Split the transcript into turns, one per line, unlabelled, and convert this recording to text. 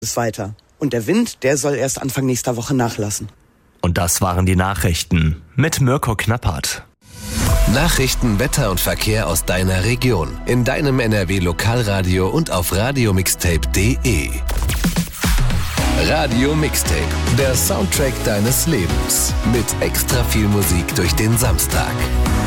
es weiter. Und der Wind, der soll erst Anfang nächster Woche nachlassen.
Und das waren die Nachrichten mit Mirko Knappert.
Nachrichten, Wetter und Verkehr aus deiner Region. In deinem NRW-Lokalradio und auf radiomixtape.de. Radio Mixtape, der Soundtrack deines Lebens. Mit extra viel Musik durch den Samstag.